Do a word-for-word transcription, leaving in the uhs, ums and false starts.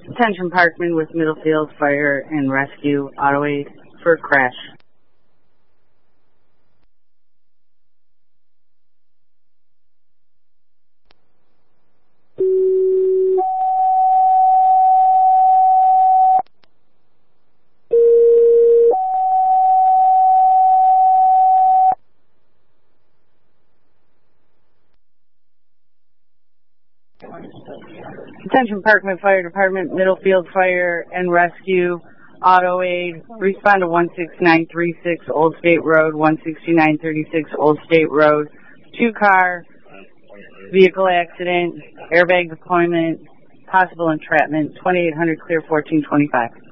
Attention Parkman with Middlefield Fire and Rescue Auto Aid for crash. Attention Parkman Fire Department, Middlefield Fire and Rescue Auto Aid. Respond to one six nine three six Old State Road, one sixty-nine thirty-six Old State Road. Two car vehicle accident, airbag deployment, possible entrapment, twenty-eight hundred clear fourteen twenty-five.